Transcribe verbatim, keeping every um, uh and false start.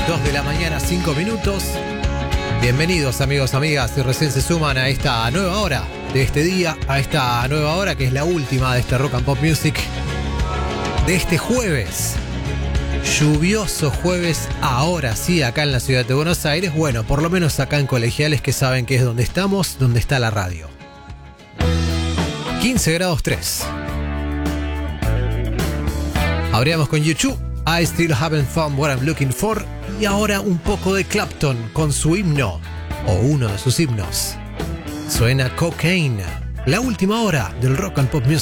dos de la mañana, cinco minutos. Bienvenidos amigos, amigas, si recién se suman a esta nueva hora de este día, a esta nueva hora que es la última de este Rock and Pop Music de este jueves. Lluvioso jueves, ahora sí, acá en la ciudad de Buenos Aires. Bueno, por lo menos acá en Colegiales, que saben que es donde estamos, donde está la radio. quince grados tres. Abríamos con YouTube, I Still Haven't Found What I'm Looking For. Y ahora un poco de Clapton con su himno, o uno de sus himnos. Suena Cocaine, la última hora del Rock and Pop Music.